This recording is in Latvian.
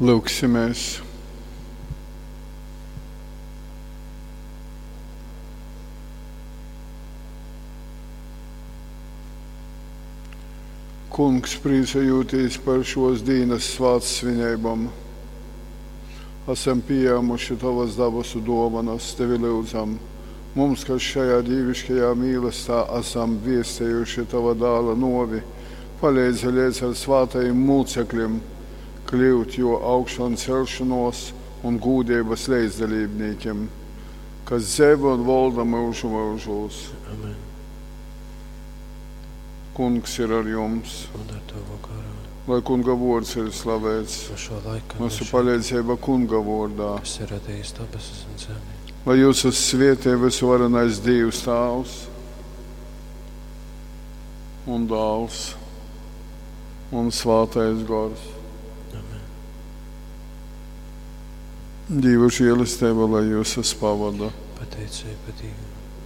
Lūksimies. Kungs, priecājūties par šos dienas svētku svinībām. Esam pieņēmuši tavas dabasu dāvanas, tevi lūdzam. Mums, kas šajā dievišķajā mīlestībā esam viestējuši tava dēla novi, palīdzi līdz ar svētajiem mūcekļiem kļūt jo augšām celšanos un gūdības līdzdalībniekiem, kas dzīvo un valda mūžu mūžos. Amen. Kungs ir ar jums. Un ar tavu garu. Lai kunga vārds ir slavēts. No šo laiku. Mūsu palīdzība kunga vārdā. Kas ir radījis debesis un zemi. Lai jūsu svētī visvarenais Dievs Tēvs un Dēls un Svētais Gars. Amen. Dievu žēlastība, lai jūs pavada. Pateicība Dievam.